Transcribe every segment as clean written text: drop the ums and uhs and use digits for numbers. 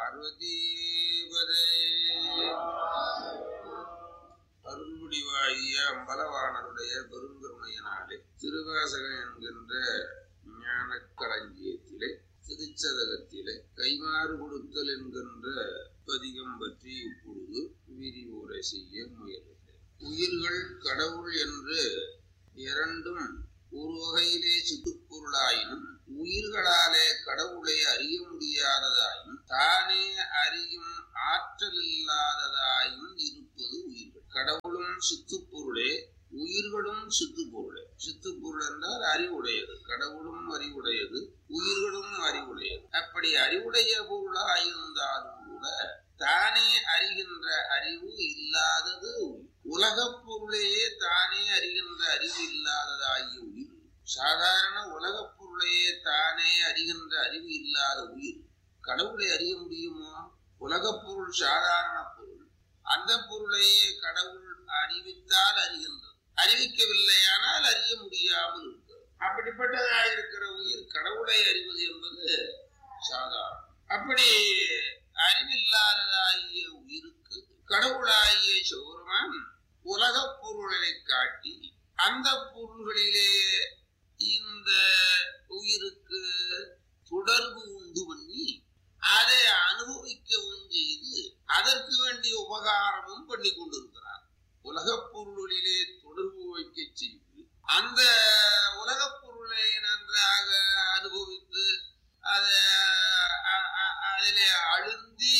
பார்வதீபதே. அருள்முடிவாகிய அம்பலவாணருடைய பெருங்கருணையினாலே திருவாசகம் என்கின்ற ஞான களஞ்சியத்திலே திருச்சதகத்திலே கைமாறு கொடுத்தல் என்கின்ற பதிகம் பற்றி இப்பொழுது விரிவுரை செய்ய முயல்கிறேன். உயிர்கள் கடவுள் என்று இரண்டும் ஒரு வகையிலே சித்துப்பொருளாயினும் உயிர்களாலே கடவுளை அறிய முடியாததாயும் தானே அறியும் ஆற்றல் இல்லாததாயும் இருப்பது உயிர்கள். கடவுளும் சித்துப்பொருளே, உயிர்களும் சித்துப்பொருளே. சித்துப்பொருள் என்றால் அறிவுடையது, கடவுளும் அறிவுடையது, உயிர்களும் அறிவுடையது. அப்படி அறிவுடைய பொருளாயிருந்தாலும் கூட தானே அறிகின்ற அறிவு இல்லாதது உயிர். உலகப் பொருளையே தானே அறிகின்ற அறிவு இல்லாததாகிய உயிர். சாதாரண உலகப் பொருளையே தானே அறிகின்ற அறிவு இல்லாத உயிர் கடவுளை அறிய முடியுமோ? உலகப் பொருள் சாதாரண பொருள், அந்த பொருளையே கடவுள் அறிவித்தால் அறிகின்றது, அறிவிக்கவில்லையானால் அறிய முடியாமல் இருக்கிறது. அப்படிப்பட்டதாயிருக்கிற உயிர் கடவுளை அறிவது என்பது சாதாரணம். அப்படி அறிவில்லாததாகிய உயிருக்கு கடவுளாகிய சிவபெருமான் உலகப் பொருளை காட்டி அந்த பொருள்களிலே இந்த உயிருக்கு தொடர்பு உண்டு பண்ணி அதை அனுபவிக்கவும் செய்து அதற்கு வேண்டிய உபகாரமும் பண்ணி கொண்டிருக்கிறார். உலகப் பொருளிலே தொடர்பு வைக்க செய்து அந்த உலகப் பொருளை நன்றாக அனுபவித்து அதிலே அழுந்தி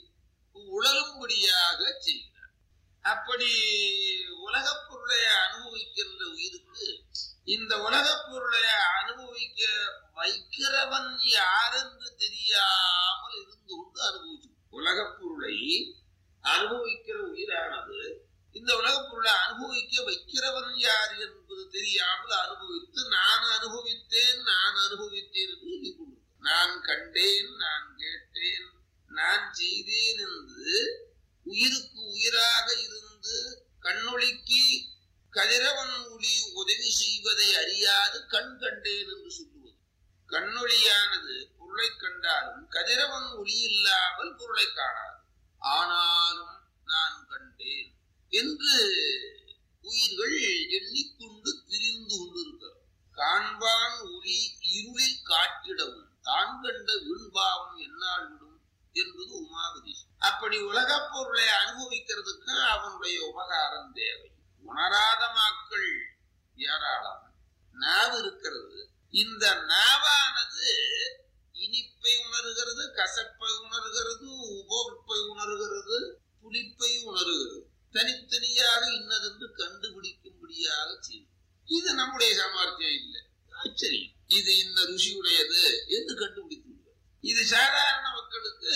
உழலும்படியாக செய்கிறார். அப்படி உலகப் பொருளை அனுபவிக்கின்ற உயிருக்கு இந்த உலகப் பொருளை அனுபவிக்க வைக்கிறவன் யார் என்று தெரியாமல் இருந்து கொண்டு அனுபவிச்சு. உலகப் பொருளை அனுபவிக்கிற உயிரானது இந்த உலகப் பொருளை அனுபவிக்க வைக்கிறவன் யார் என்பது தெரியாமல் அனுபவித்து நான் அனுபவித்தேன் என்று சொல்லிக் கொண்டு நான் கண்டேன், நான் கேட்டேன், நான் செய்தேன் என்று உயிருக்கு உயிராக இருந்து கண்ணொளிக்கு கதிரவன் ஒளி உதவி செய்வதை அறியாது கண் கண்டேன் என்று சொல்லுவது. கண்ணொளியானது பொருளை கண்டாலும் கதிரவன் ஒளி இல்லாமல் பொருளை காணாது. ஆனாலும் நான் கண்டேன் என்று உயிர்கள் எண்ணிக்கொண்டு திரிந்து கொண்டிருக்கிறது. காண்பான் ஒளி இருளில் காட்டிடவும் தான் கண்ட வீண்பாவம் என்னால் விடும் என்பது உமாபதி. அப்படி உலகப் பொருளை அனுபவிக்கிறதுக்கு அவனுடைய உபகாரம் தேவை. உணராத மக்கள் ஏராளம். நாவு இருக்கிறது. இந்த நாவானது இனிப்பை உணர்கிறது, கசப்பை உணர்கிறது, உபோற்பை உணர்கிறது, புளிப்பை உணர்கிறது. தனித்தனியாக இன்னதென்று கண்டுபிடிக்கும்படியாக செய்யும். இது நம்முடைய சாமர்த்தியம் இல்லை, ஆச்சரியம். இது இந்த ருசியுடையது என்று கண்டுபிடித்து விடுகிறது. இது சாதாரண மக்களுக்கு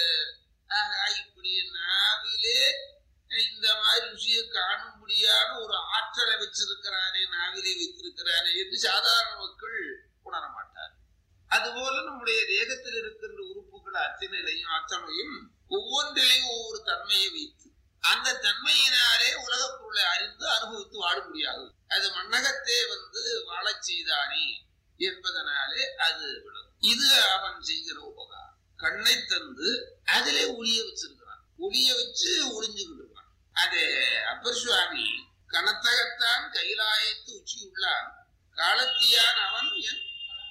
இப்படி நாவிலே இந்த மாதிரி ருசியை காணும்படியான ஒரு ஆற்றலை வச்சிருக்கிறானே, நாவிலே வைத்திருக்கிறானே என்று சாதாரண மக்கள் உணர மாட்டார். அதுபோல நம்முடைய தேகத்தில் இருக்கின்ற உறுப்புகள் அத்தனையும் ஒவ்வொன்றிலையும் ஒவ்வொரு தன்மையை வைத்து அந்த தன்மையினாலே உலகப் பொருளை அறிந்து அனுபவித்து வாழ முடியாது. அது மன்னகத்தே வாழச் செய்தானே என்பதனாலே அது விடும். இது அவன் செய்கிற உபகாரம். கண்ணை தந்து அதிலே ஒளிய வச்சிருக்கிறான், ஒளிய வச்சு ஒளிஞ்சுக்கிட்டு இருக்கான். அது அப்பர் சுவாமி கனத்தகத்தான் கைலாயத்து உச்சியுள்ளான் காலத்தியான் அவன் என்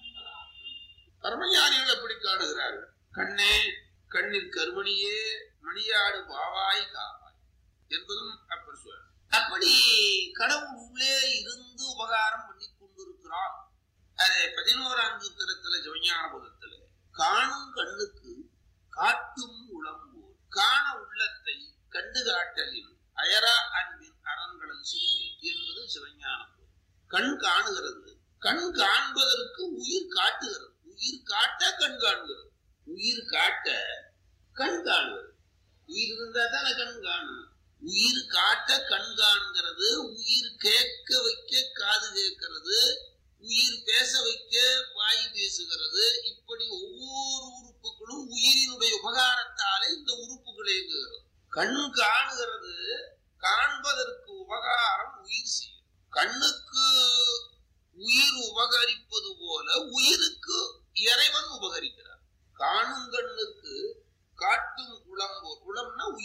பரமஞானிகள் எப்படி காணுகிறார்கள். கண்ணே கண்ணில் கருமணியே மணியாடு பாவாய் காவாய் என்பதும் அப்பர் சுவாமி. அப்படி கடவுள் உள்ளே இருந்து உபகாரம் பண்ணி கொண்டிருக்கிறான். அது 11ஆம் சூத்திரத்துல சிவஞான போதத்துல காணும் கண்ணுக்கு காட்டும் உளம்போல் காண உள்ளத்தை கண்டு காட்டலில் அயரா அன்பின் அரண்களல் செய்வே என்பது சிவஞான போதம். கண் காணுகிறது, கண் காண்பதற்கு உயிர் காட்டுகிறது. உயிர் காட்ட கண் காணுகிறது, உயிர் காட்ட கண் காணுகிறது. உயிர் இருந்தா தானே கண் காணும். உயிர் காட்ட கண் காண்கிறது, உயிர் கேட்க வைக்க காது கேட்கிறது, உயிர் பேச வைக்க வாய் பேசுகிறது. இப்படி ஒவ்வொரு உறுப்புகளும் உயிரினுடைய உபகாரத்தாலே இந்த உறுப்புகள் இயங்குகிறது. கண் காணுகிறது, காண்பதற்கு உபகாரம் உயிர் செய்யும். கண்ணுக்கு உயிர் உபகரிப்பது போல உயிருக்கு இறைவன் உபகரிக்கிறார். காணும் கண்ணுக்கு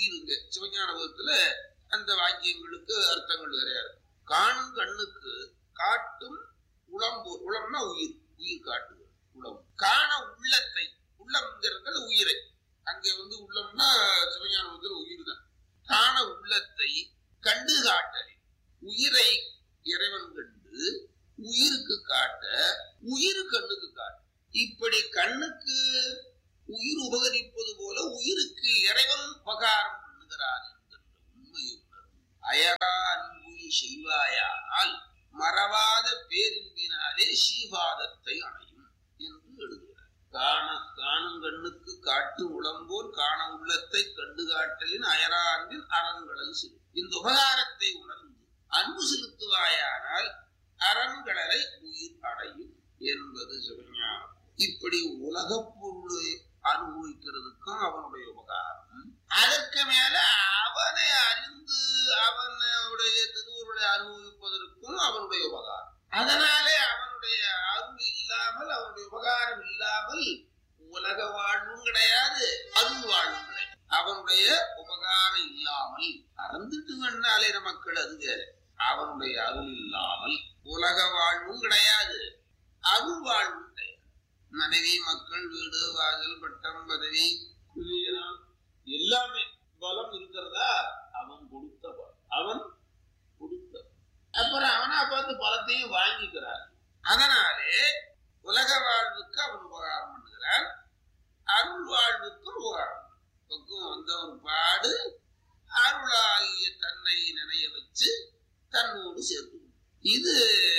உயிருங்க. சிவஞான போதத்துல அந்த வாக்கியங்களுக்கு அர்த்தங்கள் வேறையா இருக்கு. காணும் கண்ணுக்கு காட்டும் உளம்போல், உளம்னா உயிர், உயிர் காட்டுவது உளம். காண உள்ளத்தை, உள்ளம்ங்கிறது உயிரை, அங்கே உள்ளம்னா சிவஞான போதத்துல உயிர் தான். காண உள்ளத்தை கண்டு காட்டல், உயிரை இறைவன் கண்டு உயிருக்கு காட்ட, உயிர் கண்ணுக்கு காட்ட. இப்படி கண்ணுக்கு உயிர் உபகரிப்பது போல உயிருக்கு இறைவன் உபகாரம் பண்ணுகிறான் என்கின்ற உண்மையை உணர்வு. அயரா அன்பு செய்வாயானால் மறவாத பேரின்பினாலே ஸ்ரீபாதத்தை அணையும் என்று எழுதுகிறார். காணும் கண்ணுக்கு காட்டு உளம்போல் காண உள்ளத்தை கண்டு காட்டலின் அயரா அன்பின் அறங்கடல் சிறு. இந்த உபகாரத்தை உணர்ந்து அன்பு செலுத்துவாயானால் அறங்கடலை உயிர் அடையும் என்பது சிவஞானம். இப்படி உலக பொருளை அனுபவிக்கிறதுக்கும் அவனுடைய உபகாரம், அதற்கு மேல அவனை அறிந்து அவனுடைய திருவுருளை அனுபவிப்பதற்கும் அவனுடைய உபகாரம். அதனாலே அவனுடைய அருள் இல்லாமல், அவனுடைய உபகாரம் இல்லாமல் உலக வாழ்வும் கிடையாது, அருள் வாழ்வும் கிடையாது. அவனுடைய உபகாரம் இல்லாமல் அறந்துட்டு வேணாலே மக்கள் அது வேற. அவனுடைய அருள் இல்லாமல் உலக வாழ்வும் கிடையாது, அருள் வாழ்வும் கிடையாது. மனைவி, மக்கள், வீடு, வாசல், பட்டம், பதவி, எல்லாமே பலம் இருக்கிறதா அவன் கொடுத்த பலம், அவன் கொடுத்த. அப்புறம் அவனா பார்த்து பலத்தையும் வாங்கிக்கிறான். அதனாலே உலக வாழ்வுக்கு அவன் உபகாரம் பண்ணுகிறான், அருள் வாழ்வுக்கும் உபகாரம். பக்குவம் வந்த ஒரு பாடு அருளாகிய தன்னை நினைய வச்சு தன்னோடு சேர்த்து. இது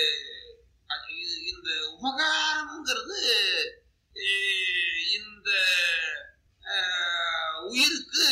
இந்த உபகாரம்ங்கிறது இந்த உயிருக்கு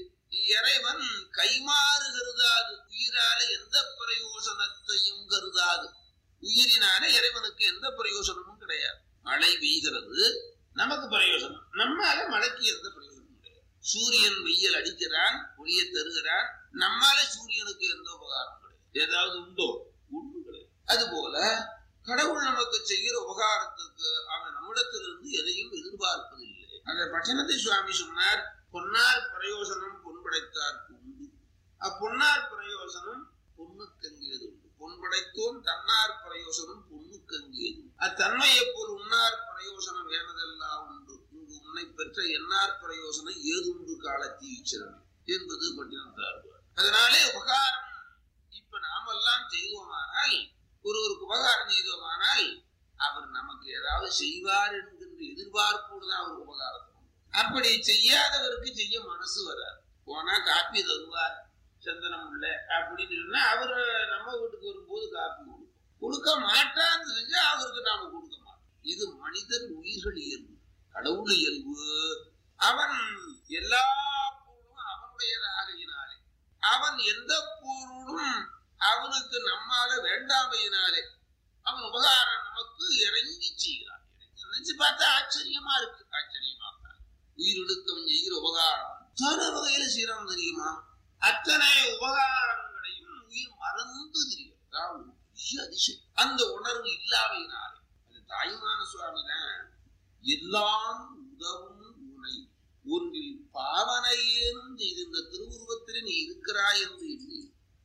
இறைவன் கைமாறுகிறதாது. உயிரால எந்த பிரயோசனத்தையும் கருதாது. உயிரினால இறைவனுக்கு எந்த பிரயோசனமும் கிடையாது. மழை பெய்கிறது, நமக்கு பிரயோசனம், நம்மால மழைக்கு எந்த பிரயோசனமும் கிடையாது. சூரியன் வெயில் அடிக்கிறான், ஒளியை தருகிறான், நம்மால சூரியனுக்கு எந்த உபகாரம் கிடையாது. ஏதாவது உண்டோ? ஒன்றும் கிடையாது. அதுபோல கடவுள் நமக்கு செய்கிற உபகாரத்துக்கு அவன் நம்மிடத்திலிருந்து எதையும் எதிர்பார்ப்பதில்லை. அதை பட்டணத்தை சுவாமி சொன்னார், பொன்னார் பிரயோசனம் பொன்படைத்தார்க்கு உண்டு, அப்பொன்னார் பிரயோசனம் பொண்ணுக்கங்கியது உண்டு. பொன்படைத்தோன் தன்னார் பிரயோசனம் பொண்ணுக்கங்கியது. அத்தன்மையை போல் உன்னார் பிரயோசனம் வேணதெல்லாம் உண்டு. இங்கு உன்னை பெற்ற என்னார் பிரயோசனம் ஏதுண்டு காலத்தி ஈச்சரமே என்பது பட்டினத்தார். அதனாலே உபகாரம் இப்ப நாமெல்லாம் செய்வோமானால், ஒருவருக்கு உபகாரம் செய்தோமானால் அவர் நமக்கு ஏதாவது செய்வார் என்கின்ற எதிர்பார்ப்போடு தான் அவர் உபகாரம். அப்படி செய்யாதவருக்கு செய்ய மனசு வராது. போனா காப்பி தருவார், சந்தனம் உள்ள அப்படின்னு சொன்னா அவரு நம்ம வீட்டுக்கு வரும்போது காப்பி கொடுக்க மாட்டான்னு செஞ்சா அவருக்கு நாம கொடுக்க மாட்டோம். இது மனிதன் உயிர்கள் இயல்பு, கடவுள் இயல்பு. அவன் எல்லா பொருளும் அவனுடையதாகினாலே, அவன் எந்த பொருளும் அவனுக்கு நம்மால வேண்டாமையினாலே அவன் உபகாரம் நமக்கு இறங்கி செய்கிறான். நினைச்சு பார்த்தா ஆச்சரியமா இருக்கு. ஆச்சரியமா உயிரிழுக்கவன் செய்கிற உபகாரம் தர வகையில செய்யறான் தெரியுமா? அத்தனை உபகாரங்களையும் உயிர் மறந்து தெரியும். அதிசயம். அந்த உணர்வு இல்லாமையினாலே அது தாயுமான சுவாமி தான் எல்லாம் உதவும் உனை ஒன்றில் பாவனையேனும் செய்து இந்த திருவுருவத்தில் நீ இருக்கிறாய் என்று எண்ணி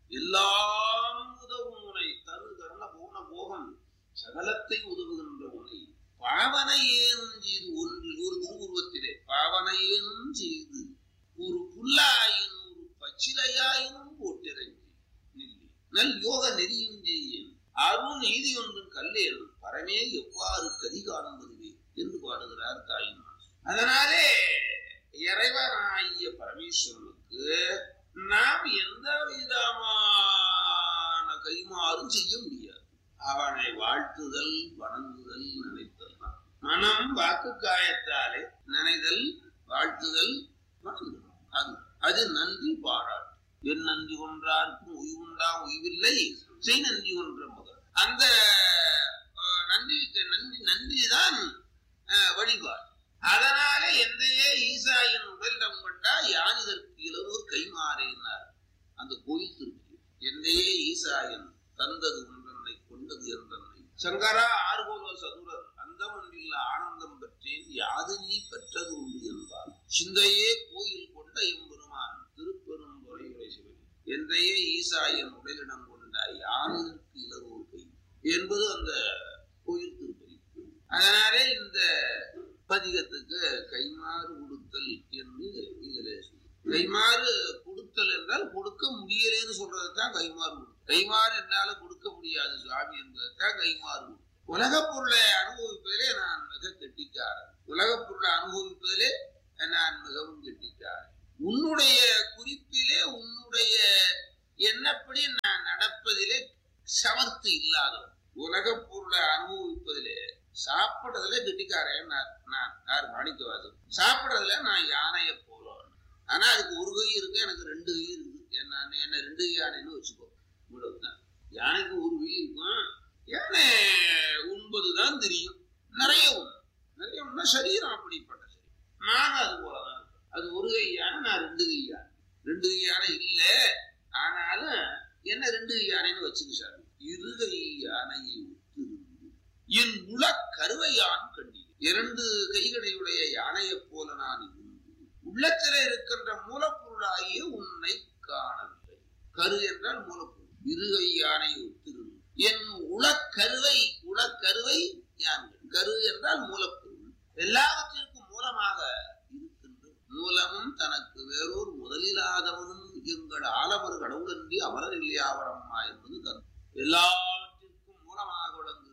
எல்லாம் உதவும் உனை தரு கருண போன போகம் சகலத்தை உதவுகின்ற உனை பாவனையேனும் செய்து ஒன்றில் ஒரு திருவுருவத்திலே பாவனையேனும் செய்து ஒரு புல்லாயினும் ஒரு பச்சிலையாயினும் போட்டிறங்கி நல் யோக நெறியும் செய்யேன் அருண் நீதி ஒன்றும் கல்லேனும் பரமே எவ்வாறு கதி காணுவதுவே என்று பாடுகிறார் தாயினார். அதனாலே இறைவனாகிய பரமேஸ்வரனுக்கு நாம் எந்த விதமான கைமாறும் செய்ய முடியாது. அவனை வாழ்த்துதல், வணங்குதல், நினைத்தல் தான். மனம் வாக்கு காயத்தாலே நினைதல், வாழ்த்துதல், வணங்குதல். அது நன்றி பாராட்டு. என் நன்றி கொன்றார்க்கும் உய்வுண்டா உய்வில்லை செய் நன்றி கொன்ற முதல். அந்த நன்றிதான் வழிபாடு. அதனால எந்தையே ஈசாயின் உடலிடம் கொண்டா யான் இதற்கு இளவோர் கைமாறினார். அந்த கோயில் திருப்பி எந்தையே ஈசாயன் தந்தது ஒன்றனை கொண்டது என்றனை சங்கரா ஆர்கோல சதுரர் அந்தமன்றில் ஆனந்தம் பெற்றேன் யாது நீ பெற்றது உண்டு என்பார். சிந்தையே கோயில் கொண்ட எம்பெருமான் திருப்ப அதிகத்துக்கு கைமாறு கொடுத்தல் என்று இதில் கைமாறு கொடுத்தல் என்றால் கொடுக்க முடியலேன்னு சொல்றதுதான் கைமாறு. கைமாறு என்னால கொடுக்க முடியாது சுவாமி என்பதுதான் கைமாறு. உலகப் பொருளை அனுபவிப்பதிலே நான் மிக கெட்டிக்காரன். உலகப் பொருளை அனுபவிப்பதிலே நான் மிகவும் கெட்டிக்காரன். உன்னுடைய குறிப்பிலே உன்னுடைய எண்ணப்படி நான் நடப்பதிலே சமர்த்து இல்லாதவன். உலகப் பொருளை அனுபவிப்பதிலே சாப்பிடுறதுல கெட்டிக்காரன் நான் யார் மாணிக்கவாசன். சாப்பிடுறதுல நான் யானையை போலவன். ஆனா அதுக்கு ஒரு கை இருக்கு, எனக்கு 2 கை இருக்கு. என்ன 2 கை யானைன்னு வச்சுக்கோ. இவ்வளவுதான். யானைக்கு ஒரு கை இருக்கும். யானை உண்பதுதான் தெரியும். நிறைய உண்மை சரீரம் அப்படிப்பட்ட சரீரம். நானும் அது போலதான். அது ஒரு கை யானை, நான் 2 கை யானை. 2 கை யானை இல்ல, ஆனாலும் என்ன 2 கை யானைன்னு வச்சுக்க சார். 2 கை யானையை என் உல கருவையான் கண்டி 2 கைகளையுடைய யானையை போல நான் உள்ளத்திலே இருக்கின்ற மூலப்பொருளாகிய உன்னை காணவில்லை. கரு என்றால் மூலப்பொருள். 2 கை யானையை ஒத்திருந்து என் உலக்கருவை யான்கள். கரு என்றால் மூலப்பொருள். எல்லாவற்றிற்கும் மூலமாக இருக்கின்ற மூலமும் தனக்கு வேறொரு முதலில்லாதவனும் எங்கள் ஆலமர் கடவுளன்றி அமரர் இல்லையாவரம்மா என்பது கருத்து. எல்லாவற்றிற்கும் மூலமாக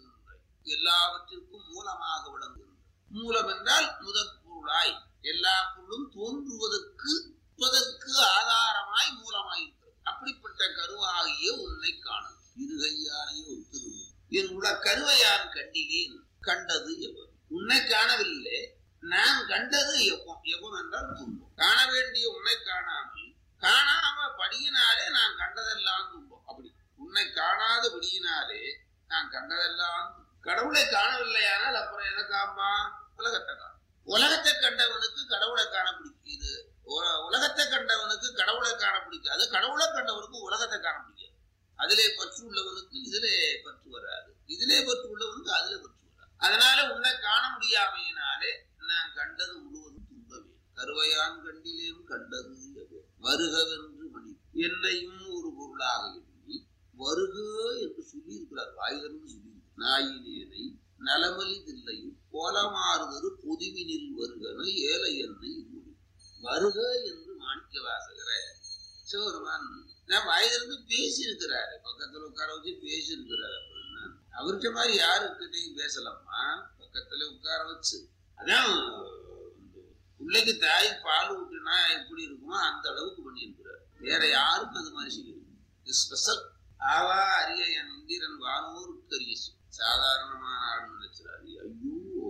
விளங்குகின்ற மூலம் என்றால் முதற் பொருளாய் எல்லா பொருளும் தோன்றுவதற்கு ஆதாரமாய் மூலமாய் இருக்கிறது. அப்படிப்பட்ட கருவாகிய உன்னை காணும். 2 கை யானையை ஒத்திருந்து என் உள்ள கருவையான் கண்டிலேன். கண்டது எவன்? உன்னை காணவில்லை, நான் கண்டது எவன் என்றால் துன்பம். காண வேண்டிய உன்னை காணாம படியினாலே நான் கண்டதெல்லாம் துன்பம். அப்படி உன்னை காணாத படியினாலே நான் கண்டதெல்லாம். கடவுளை காணவில்லையானால் அப்புறம் என்ன காண்பா? உலகத்தை காணும். உலகத்தை கண்டவனுக்கு கடவுளை காண பிடிக்குது. உலகத்தை கண்டவனுக்கு கடவுளை காண பிடிக்காது. கடவுளை கண்டவனுக்கு உலகத்தை காண பிடிக்காது. அதிலே பற்று உள்ளவனுக்கு இதிலே பற்று வராது. இதிலே பற்று உள்ளவனுக்கு அதிலே பற்று வராது. அதனால உன்னை காண முடியாமையினாலே நான் கண்டது முழுவதும் துன்பமே. கருவையான் கண்டிலேயும் கண்டது வருகவென்று மணி என்னையும் ஒரு பொருளாக எண்ணி வருக என்று சொல்லி இருக்கிறார். வாயிலிருந்து சொல்லி நாயினேனை நலமலி தில்லையும் கோலமாறுதரு பொதுவினில் வருகன ஏழை என்னை வருக என்று மாணிக்க வாசகர சிவபெருமான் வாயிலிருந்து பேசி இருக்கிறாரு. பக்கத்துல உட்கார வச்சு பேசி இருக்கிறாரு. அப்படின்னா அவர்கிட்ட மாதிரி யாருக்கிட்டையும் பேசலாமா? பக்கத்துல உட்கார வச்சு. அதான் பிள்ளைக்கு தாய் பால் ஊட்டுனா எப்படி இருக்குமோ அந்த அளவுக்கு பண்ணி இருக்கிறாரு. வேற யாருக்கும் அந்த மாதிரி செய்ய ஸ்பெஷல். ஆவா அரிய என் இந்திரன் வானூருக்கு அரிய சாதாரணமான ஆடு நினைச்சாரு. ஐயோ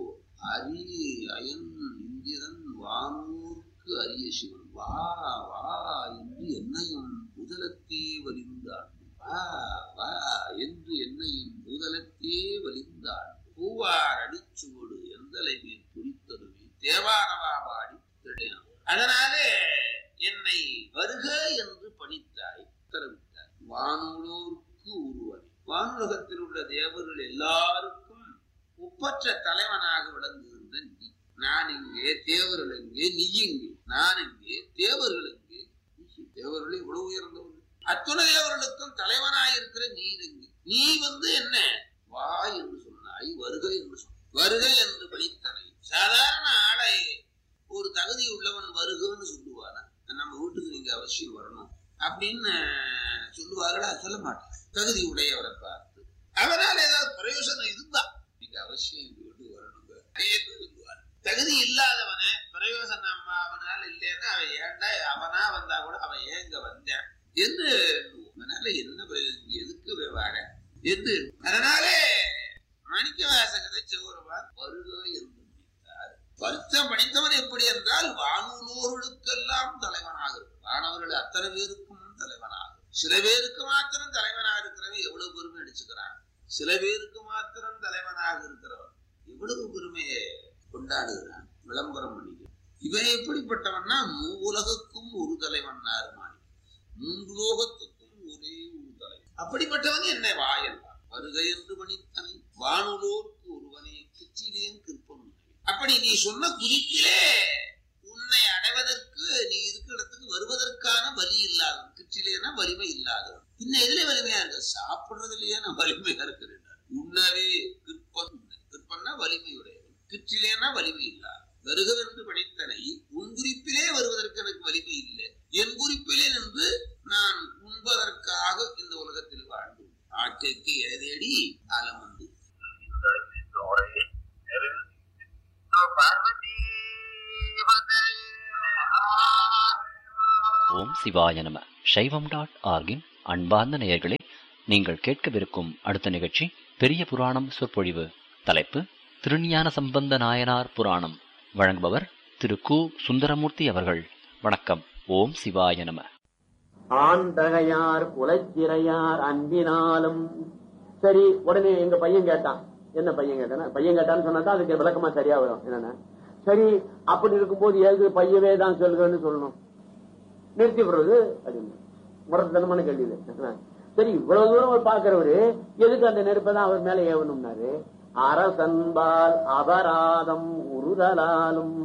அயன் இந்திரன் வானூருக்கு அரிய சிவன் வா வா என்று என்னையும் முதலத்தே வலிந்தாள். வா வா என்று என்னையும் முதலத்தே வலிந்தாள். பூவார் அடிச்சுவோடு எந்தலை மேல் குறித்தருவி தேவானவா பாடி தெரியும். அதனாலே என்னை வருக என்று பணித்தாய் உத்தரவிட்டார். வானூலோருக்கு உருவனை வானுலகத்தில் உள்ள தேவர்கள் எல்லாருக்கும் ஒப்பற்ற தலைவனாக விளங்குகின்ற நீ. நான் இங்கே, தேவர்கள் எங்கே, நீ எங்கே? நான் எங்கே, தேவர்கள் எங்கே? தேவர்கள் எவ்வளவு உயர்ந்தவர்கள். அத்துணை தேவர்களுக்கும் தலைவனாயிருக்கிற நீர் எங்கே? நீ என்ன வா என்று சொன்னாய், வருகை என்று சொன்ன. வருகை என்று படித்தனை. சாதாரண ஆடை ஒரு தகுதி உள்ளவன் வருகன்னு சொல்லுவானா? நம்ம வீட்டுக்கு நீங்க அவசியம் வரணும் அப்படின்னு சொல்லுவார்களா? சொல்ல மாட்டான். தகுதி உடையவரை பார்த்து அவனால் ஏதாவது பிரயோசனம் இருந்தா நீங்க அவசியம் எங்க வீட்டுக்கு வரணுங்க சொல்லுவார். தகுதி இல்லாதவனை பிரயோசனம் அவனால் இல்லைன்னா அவன் ஏன்டா அவனா வந்தா கூட அவன் ஏங்க வந்தேன் என்று அதனால என்ன எதுக்கு விவகார என்று. அதனாலே மாணிக்க வாசகரை சிவபெருமான் வருக என்று பரிச்சம் படித்தவன் எப்படி என்றால் வானூலோர்களுக்கெல்லாம் தலைவனாக இருக்கும். வானவர்கள் அத்தனை பேருக்கும் தலைவனாக. சில பேருக்கு மாத்திரம் தலைவனாக இருக்கிறவன் எவ்வளவு பெருமை அடிச்சுக்கிறான். சில பேருக்கு மாத்திரம் தலைவனாக இருக்கிறவன் எவ்வளவு பெருமையை கொண்டாடுகிறான், விளம்பரம் பண்ணிக்கிறான். இவன் எப்படிப்பட்டவன்னா மூவுலகுக்கும் ஒரு தலைவன் மாணி, 3 லோகத்துக்கும் ஒரே ஒரு தலைவன். அப்படிப்பட்டவன் என்னை வாயெல்லாம் வருகை என்று பணித்தனை வானுலோர்க்கு ஒருவனே கிச்சிலேன் கிருப்பம். அப்படி நீ சொன்ன குறிப்பிலே உன்னை அடைவதற்கு நீ இருக்கிற இடத்துக்கு வருவதற்கான வலி இல்லாதவன். கிச்சிலேனா வலிமை இல்லாதவன். பின்ன எதுல வலிமையா இருக்க? சாப்பிடுறதுலயே நான் வலிமையா இருக்கிறேன். உன்னவே கிருப்பன். கிருப்பன்னா வலிமையுடையவன். கிச்சிலேனா வலிமை இல்லாத. வருகவென்று பணித்தனை உன் குறிப்பிலே வருவதற்கு எனக்கு வலிமை இல்லை. என் குறிப்பிலே நின்று நான் உண்பதற்காக இந்த உலகத்தில் வாழ்ந்தோம். ஆட்டைக்கு ஏதேடி அலமந்து. ஓம் சிவாய நம. சைவம்.org-இன் அன்பார்ந்த நேயர்களே, நீங்கள் கேட்கவிருக்கும் அடுத்த நிகழ்ச்சி பெரிய புராணம் சொற்பொழிவு. தலைப்பு திருஞான சம்பந்த நாயனார் புராணம். வழங்குபவர் திரு கு. சுந்தரமூர்த்தி அவர்கள். வணக்கம். ஓம் சிவாய நம. ஆண்டகையார் குலச்சிறையார் அன்பினாலும். சரி, உடனே எங்க பையன் கேட்டான். என்ன பையன் கேட்டானா, பையன் கேட்டான்னு சொன்னா அதுக்கு விளக்கமா சரியா வரும். என்னன்னா, சரி அப்படி இருக்கும்போது ஏது பையவே தான் சொல்லுன்னு சொல்லணும், நிறுத்தி விடுறது அப்படின்னு முரட்டுத்தனமான கேள்வி. சரி, இவ்வளவு தூரம் பாக்குறவரு எதுக்கு அந்த நெருப்பை தான் அவர் மேல ஏவணும்னாரு. அரசன்பால் அபராதம் உறுதலாலும்.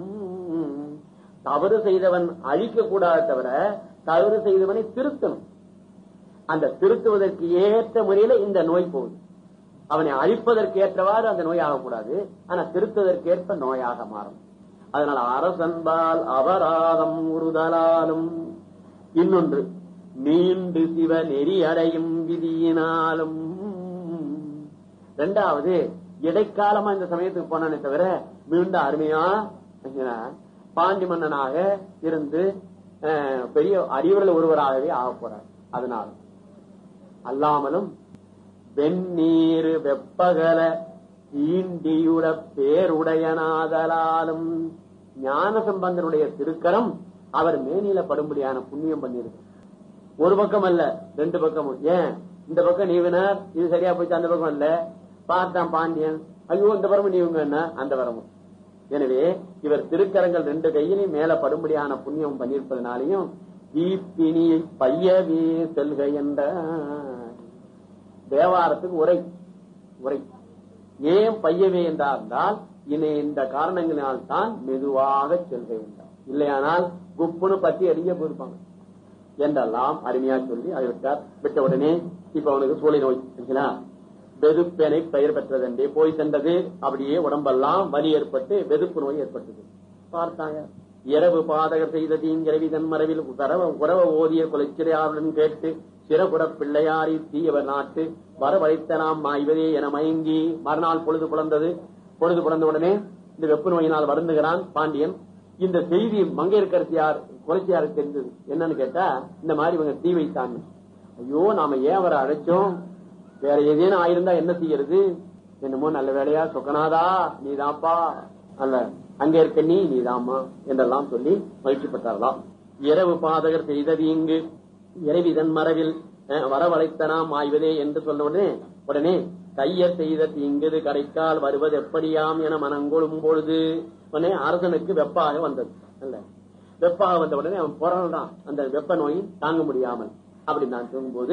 தவறு செய்தவன் அழிக்க கூடாது தவிர தவறு செய்தவனை திருத்தணும். அந்த திருத்துவதற்கு ஏற்ற முறையில இந்த நோய் போகுது. அவனை அழிப்பதற்கு ஏற்றவாறு அந்த நோய் ஆகக்கூடாது, ஆனா திருத்துவதற்கு ஏற்ப நோயாக மாறும். அதனால அரசன்பால் அபராதம் உறுதலாலும். இன்னொன்று, நீண்டு சிவ நெறி அடையும் விதியினாலும். இரண்டாவது, இடைக்காலமா இந்த சமயத்துக்கு போனானே தவிர மீண்டும் அருமையா பாண்டி மன்னனாக இருந்து பெரிய அறிவுரையில் ஒருவராகவே ஆக போறார். அதனால அல்லாமலும் வெந்நீர் வெப்பகல ஈண்டியுட பேருடையனாதலாலும் ஞான சம்பந்தனுடைய திருக்கரம் அவர் மேனில படும்படியான புண்ணியம் பண்ணிருக்கு. ஒரு பக்கம் அல்ல, ரெண்டு பக்கமும். ஏன் இந்த பக்கம் நீவினார், இது சரியா போச்சு, அந்த பக்கம் இல்ல பார்த்தான் பாண்டியன், ஐயோ இந்த பரமும் நீவுங்க என்ன அந்த பரமும். எனவே இவர் திருக்கரங்கள் ரெண்டு கையிலையும் மேல படும்படியான புண்ணியம் பண்ணியிருப்பதனாலையும் தீப்பினியை பையவே செல்க என்ற தேவாரத்துக்கு உரை ஏன் பையவே என்றால் இந்த காரணங்களினால் தான் மெதுவாக செல்க என்றார். இல்லையானால் குப்புன்னு பத்தி அடிக்க போயிருப்பாங்க என்றெல்லாம் அருமையா சொல்லி அதை விட்டார். விட்ட உடனே இப்ப அவனுக்கு சூளை நோய் வெதுப்பெனை பெயர் பெற்றதென்றே போய் சென்றது. அப்படியே உடம்பெல்லாம் வலி ஏற்பட்டு வெதுப்பு நோய் ஏற்பட்டது. பார்த்தாங்க. இரவு பாதகர் செய்த தீங்கிரவி தன்மரவில் உறவ ஓதிய கொலைச்சிறையாருடன் கேட்டு சிறகுட பிள்ளையாரி தீயவர் நாட்டு வரவழைத்த நாம் மாய்வதே என மயங்கி மறுநாள் பொழுது புலர்ந்தது. பொழுது புலர்ந்த உடனே இந்த வெப்பு நோயினால் வருந்துகிறான் பாண்டியன். இந்த செய்தி மங்கையர்க்கரசியார் கொலைச்சியாருக்கு தெரிஞ்சது. என்னன்னு கேட்டா, இந்த மாதிரி இவங்க தீ வைத்தாங்க. ஐயோ நாம ஏன் அவரை அழைச்சோம், வேற ஏதேனும் ஆயிருந்தா என்ன செய்யறது, என்னமோ நல்ல வேலையா சொக்கனாதா நீதாப்பா, அல்ல அங்க இருக்க நீதாமா என்றெல்லாம் சொல்லி மகிழ்ச்சி பெற்றாரலாம். இரவு பாதகர் செய்தது இங்கு இறைவிதன் மரவில் வரவழைத்த நாம் ஆய்வதே என்று சொன்ன உடனே கையர் செய்த தீங்குது கடைக்கால் வருவது எப்படியாம் என மனங்கொள்ளும் பொழுது உடனே அரசனுக்கு வெப்பாக வந்தது. அல்ல வெப்பாக வந்த உடனே அவன் போறான் அந்த வெப்ப நோய் தாங்க முடியாமல். அப்படி நான் சொல்லும்போது,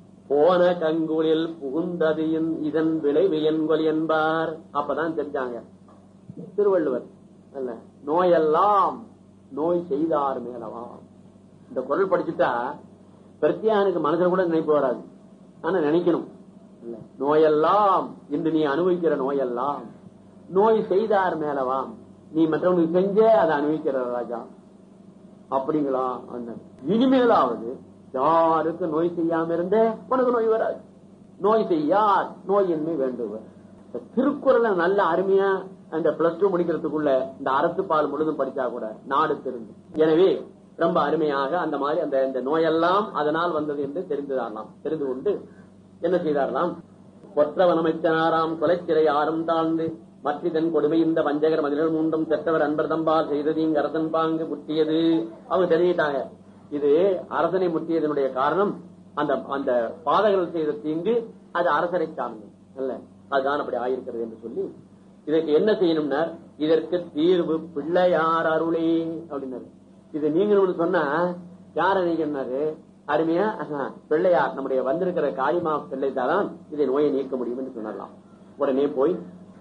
போன கங்குலில் புகுந்தது இதன் விளைவு என்கொல் என்பார். அப்பதான் தெரிஞ்சாங்க திருவள்ளுவர் அல்ல நோயெல்லாம் நோய் செய்தார் மேலவா. இந்த குரல் படிச்சுட்டா பிரத்யானுக்கு மனசுல கூட நினைப்பு வராது, ஆனா நினைக்கணும். இல்ல நோயெல்லாம் இன்று நீ அனுபவிக்கிற நோயெல்லாம் நோய் செய்தார் மேலவா. நீ மற்றவனுக்கு செஞ்ச அதை அனுபவிக்கிற ராஜா அப்படிங்களா. அந்த இனிமேலாவது யாருக்கு நோய் செய்யாம இருந்தே உனக்கு நோய் வராது. நோய் செய்யார் நோயின்மை வேண்டுவர். திருக்குறளை நல்ல அருமையா அந்த பிளஸ் 2 முடிக்கிறதுக்குள்ள இந்த அரசு பால் முழுதும் படிச்சா கூட நாடு திருந்து. எனவே ரொம்ப அருமையாக அந்த மாதிரி அந்த நோயெல்லாம் அதனால் வந்தது என்று தெரிந்துதாரலாம். தெரிந்து கொண்டு என்ன செய்தாரலாம், கொற்றவனமைச்சனாராம் கொலைச்சிறை ஆறும் தாழ்ந்து மற்றிதன் கொடுமை இந்த வஞ்சகர் மதில் மூன்றும் செற்றவர் அன்பர் தம்பால் செய்தது இங்கு அரசன் பாங்கு முட்டியது. அவங்க தெரிவிட்டாங்க, இது அரசனை முட்டியதனுடைய காரணம் அந்த பாதகர்கள் செய்த தீங்கு அது அரசரை சார்ந்து அல்ல, அதுதான் அப்படி ஆயிருக்கிறது என்று சொல்லி இதற்கு என்ன செய்யணும்னா, இதற்கு தீர்வு பிள்ளையார் அருளே அப்படின்னாரு. இது நீங்க சொன்னா யார் அறிஞர்னாரு, அருமையா பிள்ளையார் நம்முடைய வந்திருக்கிற காளிமா பிள்ளைதான் இதை நோயை நீக்க முடியும் என்று சொன்னலாம். உடனே போய்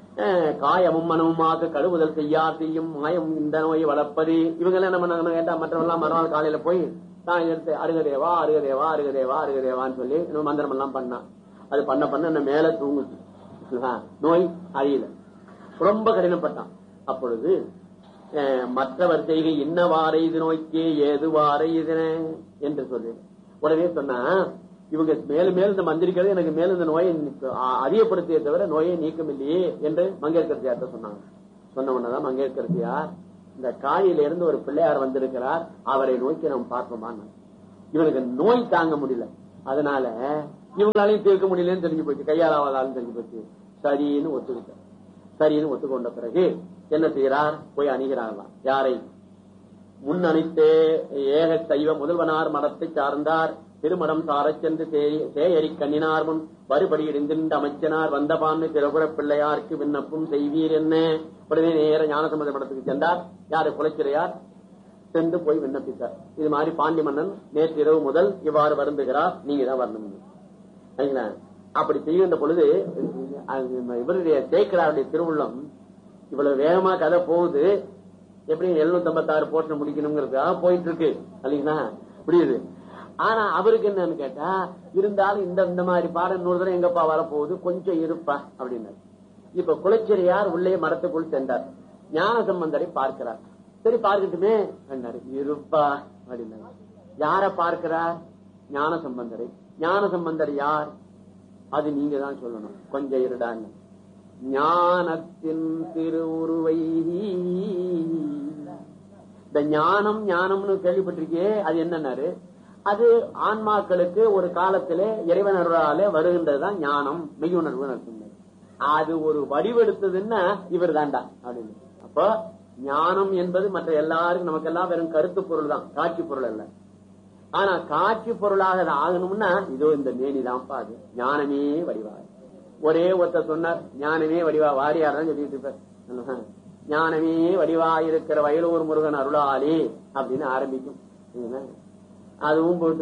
காயமும் மனமும் ஆக கழுவுதல் செய்யும் மாயம் இந்த நோயை வளர்ப்பது. இவங்க எல்லாம் என்ன பண்ணாங்க கேட்டா, மற்றவெல்லாம் மறுநாள் காலையில போய் தான் எடுத்து அருகதேவா அருகதேவா அருகதேவா அருகதேவான்னு சொல்லி மந்திரம் எல்லாம் பண்ணா. அது பண்ண மேல தூங்குச்சு, நோய் அழியல, ரொம்ப கடினப்பட்டான். அப்பொழுது மற்றவர் செய்கை இன்னவாறு இது நோக்கி ஏதுவாறு இதன என்று சொல்லி உடனே சொன்னா இவங்க மேலும் மேலும் இந்த மந்திரிக்கிறது எனக்கு மேலும் இந்த நோயை அதிகப்படுத்திய தவிர நோயை நீக்கம் இல்லையே என்று மங்கையர்கரசியார்ட்ட சொன்னாங்க. சொன்ன உடனேதான் மங்கையர்கரசியார் இந்த காழியில இருந்து ஒரு பிள்ளையார் வந்திருக்கிறார், அவரை நோக்கி நம்ம பார்ப்போமான்னு. இவனுக்கு நோய் தாங்க முடியல, அதனால இவங்களாலையும் தீர்க்க முடியலன்னு தெரிஞ்சு போச்சு, கையாளாவதாலும் தெரிஞ்சு போச்சு. சரின்னு ஒத்துக்கிட்டார். சரின்னு ஒத்துக்கொண்ட பிறகு என்ன செய்யறார், போய் அணுகிறார்களாம். யாரை? முன் அணித்தே ஏக சைவ முதல்வனார் மடத்தை சார்ந்தார் திருமடம் சாரச் சென்று சேயரி கண்ணினார் முன் வருபடி இடிந்திருந்த அமைச்சனார் வந்தபான்னு திரபுர பிள்ளையாருக்கு விண்ணப்பும் செய்வீர் என்ன. உடனே நேர ஞானசம்பந்த மடத்துக்கு சென்றார். யாரு? குலச்சிறையார். சென்று போய் விண்ணப்பித்தார். இது மாதிரி பாண்டி மன்னன் நேற்று இரவு முதல் இவ்வாறு வருந்துகிறார், நீங்க தான் வரணும். அப்படி செய்கின்ற பொழுது இவருடைய சேக்கராருடைய திருவுள்ளம் இவ்வளவு வேகமா கதை போகுது, எப்படி 756 போட்டு முடிக்கணுங்கிறதுக்காக போயிட்டு இருக்கு இல்லைங்களா, புரியுது. ஆனா அவருக்கு என்னன்னு கேட்டா, இருந்தாலும் இந்த மாதிரி பாடம் இன்னொரு தடவை எங்கப்பா வரப்போகுது, கொஞ்சம் இருப்பா அப்படின்னாரு. இப்ப குலச்சிறையார் உள்ளே மரத்துக்குள் சென்றார். ஞான சம்பந்தரை பார்க்கிறார். சரி பார்க்கட்டுமே என்றாரு. இருப்பா அப்படின்னாரு. யார பார்க்கிறார்? ஞான சம்பந்தரை. ஞான சம்பந்தர் யார்? அது நீங்க தான் சொல்லணும், கொஞ்சம் இருடாங்க. ஞானத்தின் திருவுருவை, இந்த ஞானம் ஞானம்னு கேள்விப்பட்டிருக்கே, அது என்னன்னாரு, அது ஆன்மாக்களுக்கு ஒரு காலத்திலே இறைவன் அருளாலே வருகின்றதுதான் ஞானம், மெய்யுணர்வு நடத்துங்க. அது ஒரு வடிவெடுத்ததுன்னா இவர் தாண்டா அப்படின்னு. அப்ப ஞானம் என்பது மற்ற எல்லாருக்கும் நமக்கெல்லாம் வெறும் கருத்து பொருள் தான், காட்சி பொருள் அல்ல. ஆனா காட்சி பொருளாக ஆகணும்னா இதோ இந்த மேனிதான்ப்பா, அது ஞானமே வடிவாக. ஒரே ஒருத்தர் சொன்னார், ஞானமே வடிவா, வாரியார் தான் சொல்லிட்டு இருப்பார். ஞானமே வடிவாயிருக்கிற வயலூர் முருகன் அருளாளே அப்படின்னு ஆரம்பிக்கும். அதுவும் போட்டு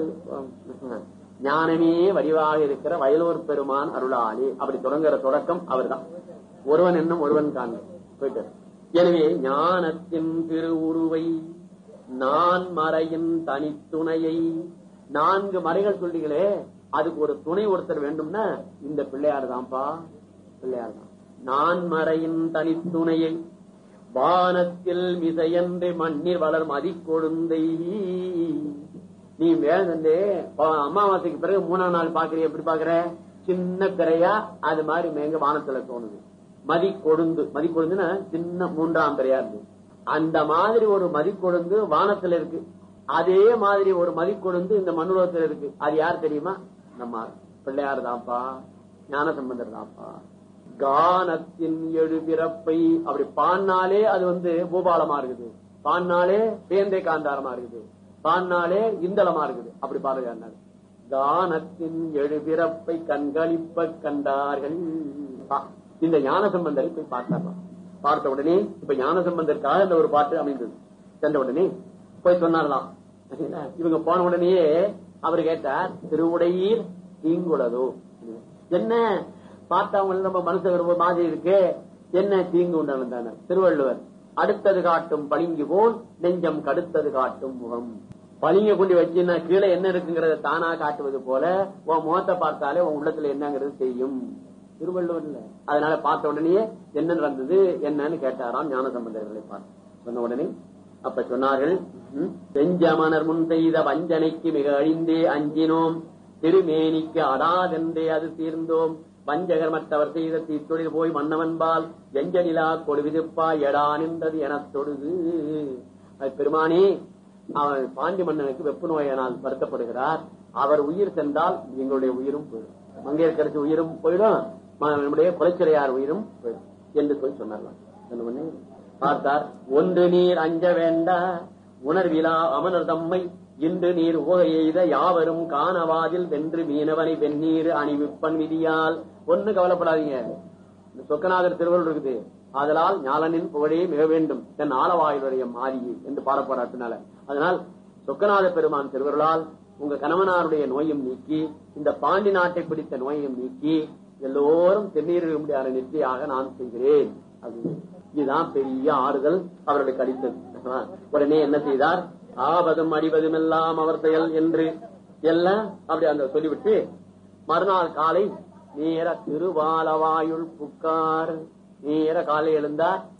ஞானமே வடிவாக இருக்கிற வயலூர் பெருமான் அருளாளே அப்படி தொடங்குற தொடக்கம் அவர் தான். ஒருவன் என்னும் ஒருவன் காண்க போயிட்டு. எனவே ஞானத்தின் திருவுருவை நான் மறையின் தனித்துணையை, 4 மறைகள் சொல்றீங்களே, அதுக்கு ஒரு துணை ஒருத்தர் வேண்டும்னா இந்த பிள்ளையார் தான்ப்பா, பிள்ளையார் தான். நான் மறையின் தனித்துணையை வானத்தில் மிசையன்று மண்ணில் வளர் மதிக்கொழுந்தை. நீ வேதந்தே அமாவாசைக்கு பிறகு 3ஆம் நாள் பாக்குறிய, எப்படி பாக்குற? சின்ன பிறையா அது மாதிரி மேங்க வானத்துல தோணுது. மதிக்கொழுந்து, மதிக்கொழுந்துன்னா சின்ன 3ஆம் பிறையா இருக்கு. அந்த மாதிரி ஒரு மதிக்கொழுந்து வானத்துல இருக்கு. அதே மாதிரி ஒரு மதிக்கொழுந்து இந்த மண்ணுலகத்துல இருக்கு. அது யார் தெரியுமா? நம்ம பிள்ளையார் தான்ப்பா, ஞான சம்பந்தர் தான்ப்பா. கானத்தின் எழுபிறப்பை அப்படி பாடினாலே அது பூபாலமா இருக்குது, பாடினாலே பேந்தை காந்தாரமா இருக்குது, பாடினாலே இந்தளமா இருக்குது. அப்படி பாடுகிறார். கானத்தின் எழுபிறப்பை கண்களிப்ப கண்டார்கள். இந்த ஞான சம்பந்தரை போய் பார்த்தாரலாம். பார்த்த உடனே இப்ப ஞான சம்பந்தருக்காக இந்த ஒரு பாட்டு அமைந்தது. சென்ற உடனே போய் சொன்னாரலாம். இவங்க போன உடனேயே அவர் கேட்டார், திருவுடையீர் தீங்குள்ளதோ என்ன? பார்த்தவங்க நம்ம மனசு ஒரு மாதிரி இருக்கு, என்ன தீங்கு உண்டான? திருவள்ளுவர் அடுத்தது காட்டும் பளிங்கு போல் நெஞ்சம் கடுத்தது காட்டும் முகம். பளிங்க கொண்டு வச்சுன்னா கீழே என்ன இருக்குங்கிறத தானா காட்டுவது போல உன் முகத்தை பார்த்தாலே உன் உள்ளத்துல என்னங்கிறது தெரியும். திருவள்ளுவர்ல அதனால பார்த்த உடனே என்ன நடந்தது என்னன்னு கேட்டாராம் ஞான சம்பந்தர்களை பார்த்து. சொன்ன உடனே அப்ப சொன்னார்கள், செஞ்சமனர் முன் செய்த வஞ்சனைக்கு மிக அழிந்தே அஞ்சினோம், திருமேனிக்கு அடாதென்றே அது தீர்ந்தோம், வஞ்சகர் மற்றவர் செய்த தீத்தொழில் போய் மன்னவன்பால் எஞ்ச நிலா கொடுவிதுப்பா எடா நின்றது என தொழுது. பெருமானே, அவன் பாண்டி மன்னனுக்கு வெப்பு நோயினால் வருத்தப்படுகிறார், அவர் உயிர் சென்றால் எங்களுடைய உயிரும் போயிடும், மங்கையர்கரசி உயிரும் போயிடும், நம்முடைய குலச்சிறையார் உயிரும் போயிடும் என்று போய் சொன்னார்கள். பார்த்தார். ஒன்று நீர் அஞ்ச வேண்டா உணர்விலா அமனர் தம்மை இன்று நீர் ஓக எய்த யாவரும் காணவாதில் வென்று மீனவனை வெந்நீர் அணிவிப்பன் விதியால். ஒண்ணு கவலைப்படாதீங்க, இந்த சொக்கநாதர் திருவள்ளுவர் இருக்குது, ஆதலால் ஞாலனின் புகழே மிக வேண்டும் தன் ஆளவாயுடைய மாறியே என்று பாடப்படாட்டினால. அதனால் சொக்கநாத பெருமான் திருவருளால் உங்க கணவனாருடைய நோயும் நீக்கி இந்த பாண்டி நாட்டை பிடித்த நோயையும் நீக்கி எல்லோரும் தென்னீர் முடியாத நெற்றியாக நான் செய்கிறேன். இதுதான் பெரிய ஆறுதல் அவர்களுக்கு அளித்தது. உடனே என்ன செய்தார்? ஆவதும் அடிவதும் எல்லாம் அவர் செயல் என்று எல்லாம் அப்படி அந்த சொல்லிவிட்டு மறுநாள் காலை நேர திருவாலவாயுள் புக்கார். நேர காலை எழுந்தார்.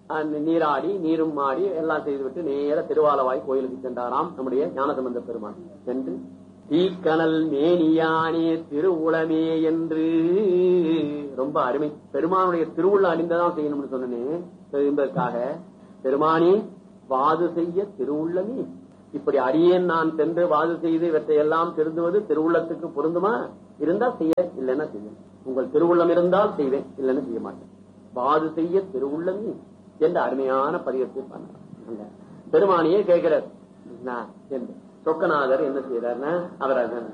நீராடி நீரும் ஆடி எல்லாம் செய்துவிட்டு நேர திருவாலவாய் கோயிலுக்கு சென்றாராம் நம்முடைய ஞானசம்பந்த பெருமான். சென்று தீக்கணல் மேனியானே திருவுளமே என்று ரொம்ப அருமை. பெருமானுடைய திருவுள்ள அணிந்ததான் செய்யணும்னு சொன்னேன் என்பதற்காக, பெருமானே வாது செய்ய திருவுள்ளமே, இப்படி அடியேன் நான் சென்று வாது செய்து இவற்றையெல்லாம் திருந்துவது திருவுள்ளத்துக்கு பொருந்துமா? இருந்தா செய்ய, இல்லைன்னா செய்ய. உங்கள் திருவுள்ளம் இருந்தால் செய்வேன், இல்லைன்னா செய்ய மாட்டேன். வாது செய்ய திருவுள்ளமே என்ற அருமையான பதிகத்தை பண்ண பெருமானியே கேட்கிறார். சொக்கநாதர் என்ன செய்யறாருன்னா, அவர்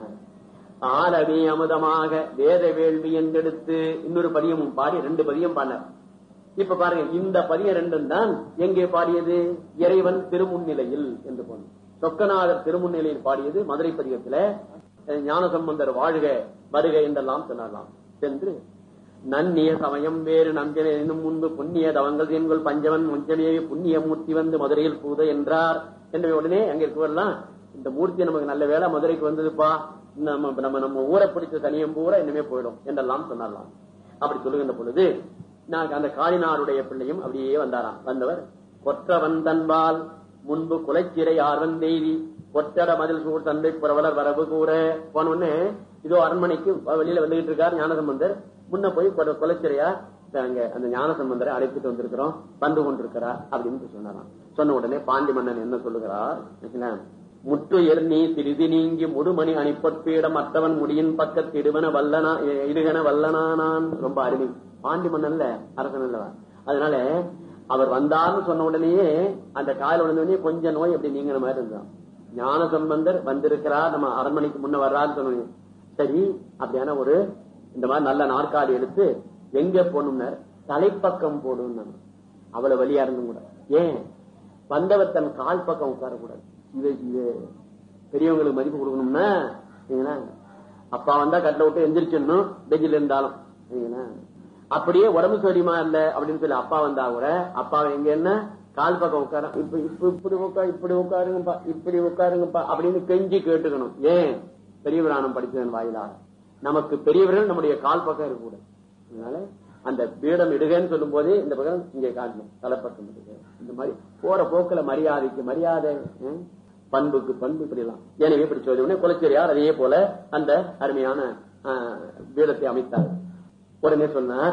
ஆரவி அமுதமாக வேத வேள்வி என்றெடுத்து இன்னொரு பதியமும் பாடி 2 பதியம் பாடினார். இப்ப பாருங்க, இந்த பதியம் 2 தான் எங்கே பாடியது? இறைவன் திருமுன்னிலையில் என்று போனோம். சொக்கநாதர் திருமுன்னிலையில் பாடியது மதுரை பதிகத்துல ஞானசம்பந்தர் வாழ்க வருக என்றெல்லாம் சொன்னார்லாம். சென்று நன்னிய சமயம் வேறு நம்பின என்னும் முன்பு புண்ணிய தவங்கள் என்கள் பஞ்சவன் முஞ்சமே புண்ணிய மூர்த்தி வந்து மதுரையில் பூத என்றார் என்று உடனே அங்க இருக்கவெல்லாம், இந்த மூர்த்தி நமக்கு நல்ல வேலை மதுரைக்கு வந்ததுப்பா, நம்ம ஊரை பிடிச்ச தனியம் பூரா இனிமே போயிடும் என்றெல்லாம் சொன்னார்லாம். அப்படி சொல்லுகின்ற பொழுது நான் அந்த காளினாருடைய பிள்ளையும் அப்படியே வந்தாராம். வந்தவர் கொற்றவன் தன்பால் முன்பு குலைச்சிறை ஆர்வன் தெய்தி கொட்டட மதில் சூழ் தந்தை புறவலர் வரவு கூற போனோன்னு, இதோ அரண்மனைக்கு வெளியில வந்துகிட்டு இருக்கார் ஞானசம்பந்தர். முன்ன போய் குலைச்சிறையா அங்க அந்த ஞானசம்பந்தரை அழைத்துட்டு வந்திருக்கிறோம், வந்து கொண்டிருக்கிறார் அப்படின்னு சொன்னாராம். சொன்ன உடனே பாண்டி மன்னன் என்ன சொல்லுகிறார்? முற்று எர்நீ சிறிது நீங்கி முடுமணி அணிப்பீடம் மற்றவன் முடியின் பக்கத்து இடுகன வல்லனான். ரொம்ப அருமை. பாண்டி மன்னன்ல அரசன் அல்லவா, அதனால அவர் வந்தார்னு சொன்ன உடனேயே அந்த கால உடனே கொஞ்சம் நோய் அப்படி நீங்கிற மாதிரி இருந்தான். ஞானசம்பந்தர் வந்திருக்கிறார், நம்ம அரண்மனைக்கு முன்ன வர்றாருன்னு சொன்னீங்க. சரி, அப்படியான ஒரு இந்த மாதிரி நல்ல நாற்காலி எடுத்து எங்க போடணும்னா தலைப்பக்கம் போடும். அவ்வளவு வலியா இருந்தும் கூட ஏன் வந்தவர் தன் கால் பக்கம் உட்காரக்கூடாது. இது பெரியவங்களுக்கு மதிப்பு கொடுக்கணும்னா அப்பா வந்தா கட்டில விட்டு எந்திரிச்சிடணும், பெஞ்சில் இருந்தாலும். அப்படியே உடம்பு சௌரியமா இல்ல அப்படின்னு சொல்லி அப்பா வந்தா கூட அப்பாவை எங்க என்ன கால் பக்கம் உட்கார, இப்படி உட்காருங்கப்பா, இப்படி உட்காருங்கப்பா அப்படின்னு கெஞ்சி கேட்டுக்கணும். ஏன்? பெரிய புராணம் படித்ததன் வாயிலாக நமக்கு பெரியவர்கள் நம்முடைய கால் பக்கம் இருக்கக்கூடாது. அதனால அந்த பீடம் இடுகன்னு சொல்லும் போதே இந்த பக்கம் இங்கே காட்டணும், தலைப்பக்கம் இடுக. இந்த மாதிரி போற போக்குல மரியாதைக்கு மரியாதை, பண்புக்கு பண்பு, இப்படி எல்லாம். எனவே இப்படி சொல்ல குலச்சேரியார் அதே போல அந்த அருமையான பீடத்தை அமைத்தார். உடனே சொன்னார்,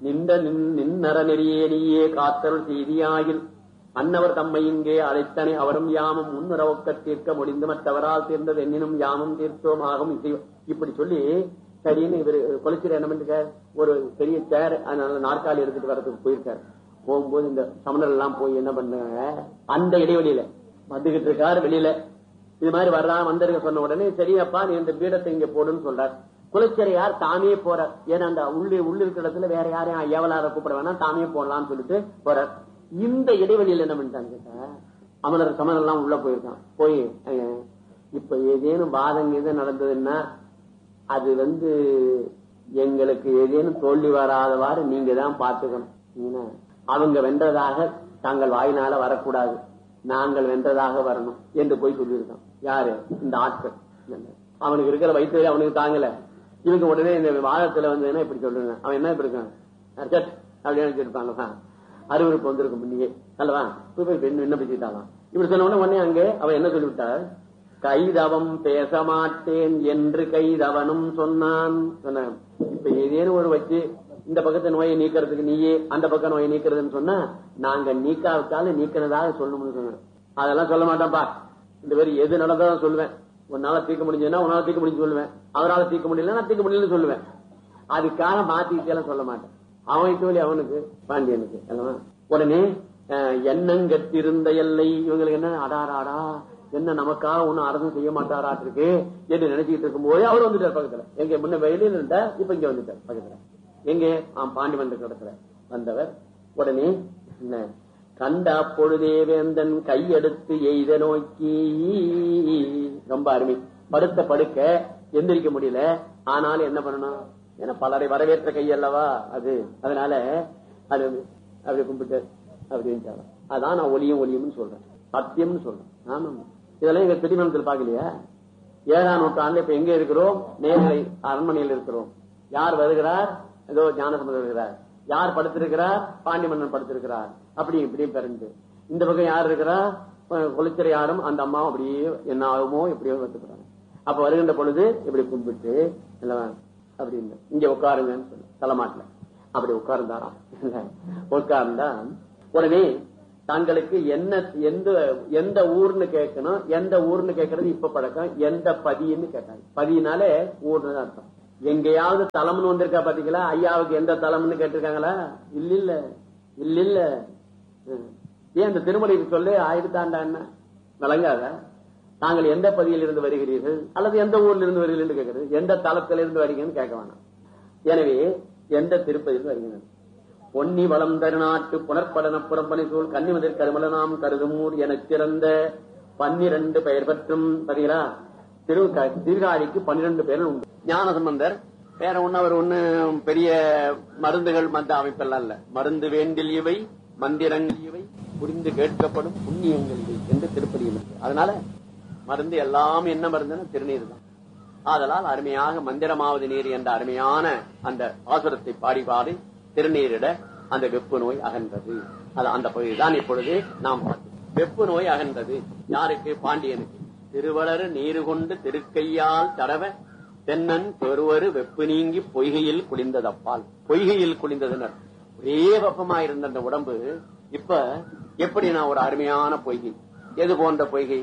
நின்னற நெறியே நீயே காத்தருள் செய்தியாயில் அன்னவர் தம்மை இங்கே அழைத்தனை அவரும் யாமும் முன்னுறவக்க தீர்க்க முடிந்து மற்றவரால் தீர்ந்தது என்னினும் யாமும் தீர்த்தோம் ஆகும். இப்படி சொல்லி சரின்னு இவர் கொலைச்சிர என்ன பண்ணிருக்கார், ஒரு பெரிய சேர் நாற்காலி எடுத்துட்டு வரதுக்கு போயிருக்காரு. போகும்போது இந்த சமணர் எல்லாம் போய் என்ன பண்ணாங்க, அந்த இடைவெளியில வந்துகிட்டு இருக்காரு வெளியில. இது மாதிரி வர்றான் வந்திருக்க சொன்ன உடனே சரியப்பா நீ இந்த பீடத்தை இங்க போடுன்னு சொல்றார். குலச்சிறையார் தாமே போறார். ஏன்னா அந்த உள்ளிருக்கிற இடத்துல வேற யாரையும் எவலார கூப்பிட வேணா, தாமே போடலாம்னு சொல்லிட்டு போறார். இந்த இடைவெளியில என்ன பண்ணிட்டாங்க கேட்டா, அமலர் சமணர் எல்லாம் உள்ள போயிருக்கான். போய் இப்ப ஏதேனும் வாதங்க எது நடந்ததுன்னா அது எங்களுக்கு ஏதேனும் தோல்வி வராதவாறு நீங்க தான் பாத்துக்கணும். அவங்க வென்றதாக தாங்கள் வாயினால வரக்கூடாது, நாங்கள் வென்றதாக வரணும் என்று போய் சொல்லியிருக்கான். யாரு? இந்த ஆட்கள். அவனுக்கு இருக்கிற வயிற்று அவனுக்கு தாங்கல. இவங்க உடனே இந்த வாதத்துல வந்ததுன்னா இப்படி சொல்லுங்க, அவன் என்ன இப்படி இருக்கான் அப்படின்னு வச்சிருப்பாங்க. அருவருக்கு வந்திருக்கும் முன்னியே அல்லவா, போய் பெண் விண்ணப்பிச்சுட்டாலாம். இப்படி சொன்ன உடனே அங்கே அவன் என்ன சொல்லிவிட்டார், கைதவம் பேச மாட்டேன் என்று கைதவனும் சொன்னான். சொன்னான், இப்ப ஏதேனும் ஒரு வச்சு இந்த பக்கத்தை நோயை நீக்கிறதுக்கு நீயே அந்த பக்கம் நோயை நீக்கிறதுன்னு சொன்னா நாங்க நீக்காவிட்டாலும் நீக்கிறதாக சொல்லணும்னு சொன்னேன். அதெல்லாம் சொல்ல மாட்டான்ப்பா, இந்த பேர் எது நடந்தாலும் சொல்லுவேன். உன்னால தீர்க்க முடிஞ்சதுன்னா உன்னால தீர்க்க முடிஞ்சு சொல்லுவேன், அவரால் தீர்க்க முடியல நான் தீர்க்க முடியலன்னு சொல்லுவேன். அதுக்காக மாத்திக்கிட்டே சொல்ல மாட்டேன். அவன் தோழி அவனுக்கு பாண்டியனுக்கு அல்லவா. உடனே எண்ணங்கட்டிருந்த எல்லை இவங்களுக்கு என்ன அடாராடா என்ன நமக்காக ஒன்னும் அரசும் செய்ய மாட்டாராட்டிருக்கு என்று நினைச்சுக்கிட்டு இருக்கும் போது அவர் வந்துட்டார் பக்கத்துல. எங்க முன்ன வெளியில இருந்தா இப்ப இங்க வந்துட்டார் பக்கத்துல. எங்கே? பாண்டி மன்ற இடத்துல வந்தவர். உடனே என்ன கண்ட அப்பொழுதே வேந்தன் கையெடுத்து எய்த நோக்கி. ரொம்ப அருமை. படுத்த படுக்க எந்திரிக்க முடியல, ஆனாலும் என்ன பண்ணணும், ஏன்னா பலரை வரவேற்ற கை அல்லவா அது. அதனால அது அப்படி கும்பிட்டு அப்படின்னு அதான் நான் ஒளியும் சொல்றேன், சத்தியம்னு சொல்றேன். ஆமா, இதெல்லாம் எங்க திருமணத்தில் பாக்கலையா? 7ஆம் நூற்றாண்டுல இப்ப எங்க இருக்கிறோம்? நேர்நிலை அரண்மனையில் இருக்கிறோம். யார் வருகிறார்? ஏதோ ஞானசம்பந்தர் வருகிறார். யார் படுத்திருக்கிறார்? பாண்டி மன்னன் படுத்திருக்கிறார். அப்படி இப்படியும் பிறந்து இந்த பக்கம் யார் இருக்கிறா, குளிச்சரை யாரும் அந்த அம்மா அப்படியே என்ன ஆகுமோ எப்படியோ வந்துக்கிறாங்க. அப்ப வருகின்ற பொழுது இப்படி கும்பிட்டு அப்படின்னு இங்க உட்காருங்கன்னு சொல்லு தலைமாட்டில் அப்படி உட்கார்ந்தாராம். உட்கார்ந்தா உடனே தங்களுக்கு என்ன எந்த ஊர்னு கேட்கணும், எந்த ஊர்னு கேட்கறது இப்ப பழக்கம், எந்த பதின்னு கேட்டாங்க. பதினாலே ஊர்னு அர்த்தம். எங்கேயாவது தலம்னு வந்திருக்கா பாத்தீங்களா, ஐயாவுக்கு எந்த தலம்னு கேட்டிருக்காங்களா? இல்ல இல்ல இல்ல. ஏன் இந்த திருமலைக்கு சொல்லு ஆயிரத்தாண்டா என்ன விளங்காத? தாங்கள் எந்த பதியில் இருந்து வருகிறீர்கள் அல்லது எந்த ஊர்ல இருந்து வருகிறீர்கள் கேட்கறது, எந்த தலத்தில இருந்து வரீங்கன்னு கேட்க வேணாம். எனவே எந்த திருப்பதியில் வருகிறது, பொன்னி வளம் தருநாட்டு புனற்படன புறம்பனை சூழ் கன்னிமதிர் கருமலனாம் கருதுமூர் என சிறந்த 12 பெயர் பெற்றும் பதிகளா திருகாழிக்கு 12 பேர் உண்டு. ஞானசம்பந்தர் வேற ஒண்ணு, அவர் ஒண்ணு பெரிய மருந்துகள் மந்த அமைப்பெல்லாம் இல்ல. மருந்து வேண்டில் இவை மந்திரங்கள் இவை புரிந்து கேட்கப்படும் புண்ணியங்கள் இவை என்று திருப்பதியில் இருக்கு. அதனால மருந்து எல்லாம் என்ன மருந்துன்னு திருநீர் தான். ஆதலால் அருமையாக மந்திரமாவது நீர் என்ற அருமையான அந்த பாசுரத்தை பாடி பாடி திருநீரிட அந்த வெப்பு நோய் அகன்றது. அந்த பகுதிதான் இப்பொழுது நாம் பார்த்தோம். வெப்பு நோய் அகன்றது யாருக்கு? பாண்டியனுக்கு. திருவளரு நீரு கொண்டு திருக்கையால் தடவ தென்னன் பெருவரு வெப்பு நீங்கி பொய்கையில் குளிந்ததப்பால். பொய்கையில் குளிந்ததுனர் ஒரே வெப்பமா இருந்த அந்த உடம்பு இப்ப எப்படி நான் ஒரு அருமையான பொய்கை. எது போன்ற பொய்கை?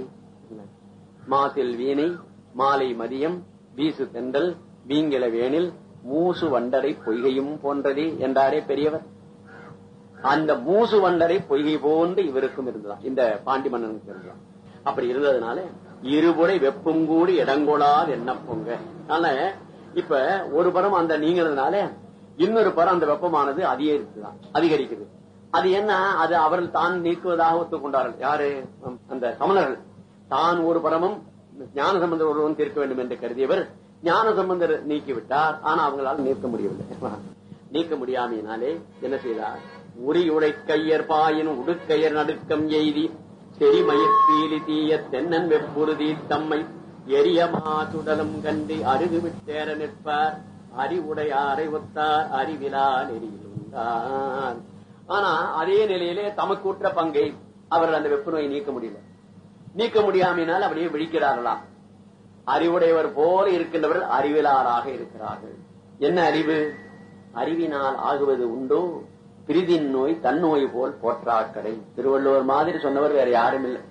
மாசில் வீணை மாலை மதியம் வீசு தெண்டல் வீங்கில வேணில் மூசு வண்டரை பொய்கையும் போன்றதே என்றாரே பெரியவர். அந்த மூசு வண்டரை பொய்கை போன்று இவருக்கும் இருந்ததான், இந்த பாண்டி மன்னனுக்கு இருந்ததான். அப்படி இருந்ததுனால இருபுடை வெப்பும் கூடி இடங்கொளாது என்ன பொங்க. ஆனா இப்ப ஒரு புறம் அந்த நீங்கிறதுனால இன்னொரு புறம் அந்த வெப்பமானது அதிகரிக்குது. அது என்ன? அது அவர்கள் தான் நீக்குவதாக ஒத்துக்கொண்டார்கள். யாரு? அந்த சமணர்கள். தான் ஒரு புறமும் ஞானசம்பந்தர் ஒருவன் தீர்க்க வேண்டும் என்று கருதியவர் ஞானசம்பந்தர் நீக்கிவிட்டார். ஆனா அவங்களால் நீக்க முடியவில்லை. நீக்க முடியாமையினாலே என்ன செய்தார்? உரி உடை கையர் பாயின் உடுக்கையர் நடுக்கம் எய்தி செரிமயிர் பீலி தீய தென்னன் வெப்புறுதி தம்மை எரியமா சுடலும் கண்டு அருகு விட்டேற நிற்பார் அறிவுடையாரை ஒத்தார் அறிவிலா நெறியில் உண்டார். ஆனா அதே நிலையிலே தமக்கு உற்ற பங்கை அவர்கள் அந்த வெப்பு நோயை நீக்க முடியல. நீக்க முடியாமையினால் அப்படியே விழிக்கிறார்களாம். அறிவுடையவர் போல இருக்கின்றவர்கள் அறிவிலாராக இருக்கிறார்கள். என்ன அறிவு? அறிவினால் ஆகுவது உண்டோ பிரிதின் நோய் தன்னோய் போல் போற்றாக்கடை. திருவள்ளுவர் மாதிரி சொன்னவர் வேற யாரும் இல்லை.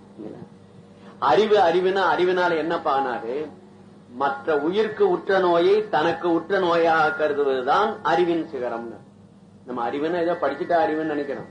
அறிவினால என்ன பானாரு? மற்ற உயிர்க்கு உற்ற நோயை தனக்கு உற்ற நோயாக கருதுவதுதான் அறிவின் சிகரம். நம்ம அறிவுன்னு ஏதோ படிச்சுட்டா அறிவுன்னு நினைக்கிறோம்.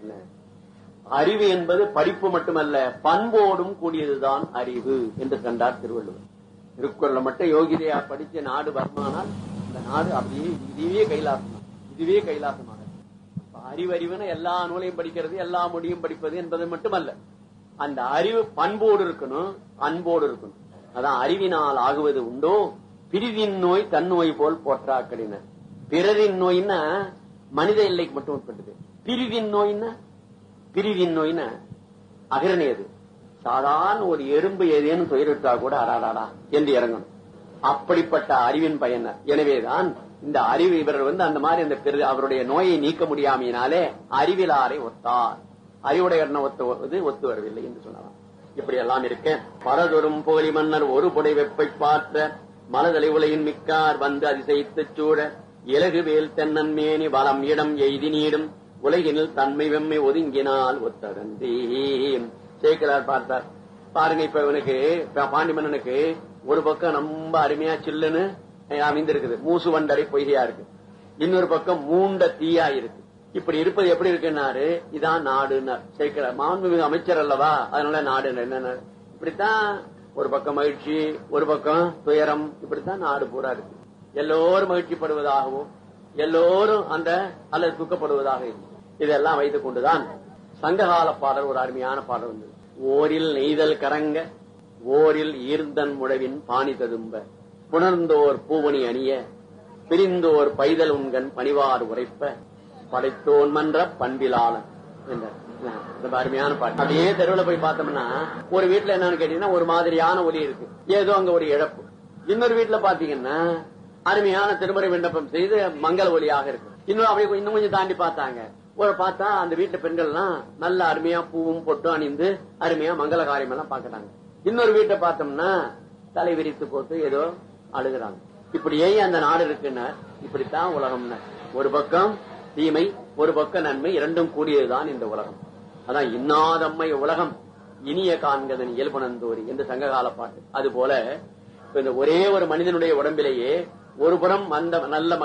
அறிவு என்பது படிப்பு மட்டுமல்ல, பண்போடும் கூடியதுதான் அறிவு என்று கண்டார் திருவள்ளுவர். திருக்குறளை மட்டும் யோகிதையா படிச்ச நாடு வருமானால் இந்த நாடு அப்படியே இதுவே கைலாசமாக. அறிவுன்னு எல்லா நூலையும் படிக்கிறது, எல்லா மொழியும் படிப்பது என்பது மட்டுமல்ல, அந்த அறிவு பண்போடு இருக்கணும், அன்போடு இருக்கணும். அதான் அறிவினால் ஆகுவது உண்டோ பிரிதின் நோய் தன்னோய் போல் போற்றாக்கடினர். பிறரின் நோய்னா மனித எல்லைக்கு மட்டும் உட்பட்டது. பிரிதின் நோய்னா அகரணியது. சாதாரண ஒரு எறும்பு ஏதேனும் துயரிட்டா கூட அடாடாடா என்று இறங்கணும். அப்படிப்பட்ட அறிவின் பயனர். எனவேதான் இந்த அறிவு இவர்கள் அந்த மாதிரி அந்த அவருடைய நோயை நீக்க முடியாமையினாலே அறிவிலாரை ஒத்தார். அறிவுடையர்ன ஒத்து வரவில்லை என்று சொல்லலாம். இப்படி எல்லாம் இருக்க பரதொரும் புகழி மன்னர் ஒரு புடை வெப்பை பாற்ற மலதலை உலையின் மிக்கார் வந்து அதிசயித்து சூட இலகுவேல் தென்னன் மேனி வளம் இடம் எய்தி நீடும் உலகினில் தன்மை வெம்மை ஒதுங்கினால் ஒத்தகந்தே. சேக்கலார் பார்த்தார். பாருங்க, இப்ப இவனுக்கு பாண்டி மன்னனுக்கு ஒரு பக்கம் ரொம்ப அருமையா சில்லுன்னு அமைந்திருக்குது, மூசு வண்டரை பொய்கையா இருக்கு. இன்னொரு பக்கம் மூண்ட தீயா இருக்கு. இப்படி இருப்பது எப்படி இருக்குன்னாரு, இதான் நாடுன்னார் சேக்கலார். மாண்புமிகு அமைச்சர் அல்லவா, அதனால நாடு என்ன. இப்படித்தான் ஒரு பக்கம் மகிழ்ச்சி, ஒரு பக்கம் துயரம், இப்படித்தான் நாடு பூரா இருக்கு. எல்லோரும் மகிழ்ச்சிப்படுவதாகவும் எல்லோரும் அந்த அல்லது துக்கப்படுவதாக இருக்கு. இதெல்லாம் வைத்துக் கொண்டுதான் சங்ககால பாடல் ஒரு அருமையான பாடல் வந்தது. ஓரில் நெய்தல் கரங்க ஓரில் ஈர்ந்தன் முழவின் பாணி ததும்ப புணர்ந்தோர் பூவணி அணிய பிரிந்தோர் பைதல் உண்கண் பணிவார் உரைப்ப படைத்தோன் மன்ற பண்பிலாளன் என்ற அருமையான பாட்டு. அப்படியே தெருவில் போய் பார்த்தோம்னா ஒரு வீட்டுல என்னன்னு கேட்டீங்கன்னா ஒரு மாதிரியான ஒலி இருக்கு, ஏதோ அங்க ஒரு இழப்பு. இன்னொரு வீட்டுல பாத்தீங்கன்னா அருமையான திருமுறை விண்ணப்பம் செய்து மங்கள ஒலியாக இருக்கு. இன்னும் அப்படியே இன்னும் கொஞ்சம் தாண்டி பார்த்தாங்க ஒரு பார்த்தா அந்த வீட்டு பெண்கள்லாம் நல்ல அருமையா பூவும் பொட்டும் அணிந்து அருமையா மங்கள காரியம் எல்லாம் பாக்குறாங்க. இன்னொரு வீட்டை பார்த்தோம்னா தலை விரித்து போட்டு ஏதோ அழுகுறாங்க. இப்படியே அந்த நாடு இருக்குன்னா இப்படித்தான் உலகம்னா, ஒரு பக்கம் தீமை ஒரு பக்கம் நன்மை, இரண்டும் கூடியதுதான் இந்த உலகம். அதான் இன்னாதம்மை உலகம் இனிய காண்கதன் இயல்பனந்தோரி என்று சங்ககால பாட்டு. அது போல இந்த ஒரே ஒரு மனிதனுடைய உடம்பிலேயே ஒரு புறம் அந்த நல்ல